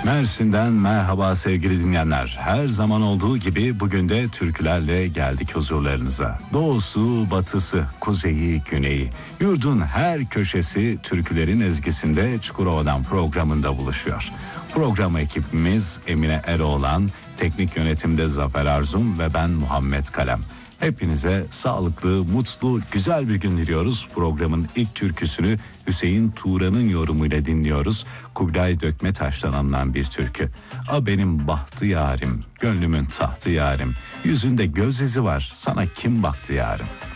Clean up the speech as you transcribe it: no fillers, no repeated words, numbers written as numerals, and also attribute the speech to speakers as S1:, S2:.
S1: Mersin'den merhaba sevgili dinleyenler. Her zaman olduğu gibi bugün de türkülerle geldik huzurlarınıza. Doğusu, batısı, kuzeyi, güneyi, yurdun her köşesi türkülerin ezgisinde Çukurova'dan programında buluşuyor. Program ekibimiz Emine Eroğlan, teknik yönetimde Zafer Arzum ve ben Muhammed Kalem. Hepinize sağlıklı, mutlu, güzel bir gün diliyoruz. Programın ilk türküsünü Hüseyin Tuğra'nın yorumuyla dinliyoruz. Kubilay Dökmetaş'tan alınan bir türkü. A benim bahtı yarim, gönlümün tahtı yarim. Yüzünde göz izi var, sana kim baktı yarim?